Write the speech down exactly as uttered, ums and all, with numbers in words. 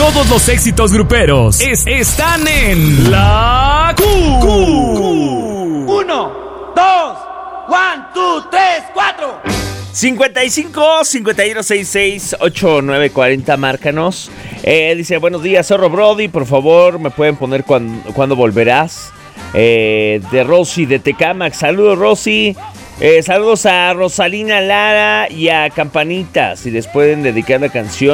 Todos los éxitos gruperos es- están en La Q. Q. Uno, dos, one, two, tres, cuatro. cincuenta y cinco, cincuenta y uno, sesenta y seis, ochenta y nueve, cuarenta, márcanos. Eh, dice, buenos días, Zorro Brody, por favor, ¿me pueden poner cuándo, cuándo volverás? Eh, de Rosy, de Tecámac. Saludos, Rosy. Eh, saludos a Rosalina Lara y a Campanitas. Si les pueden dedicar la canción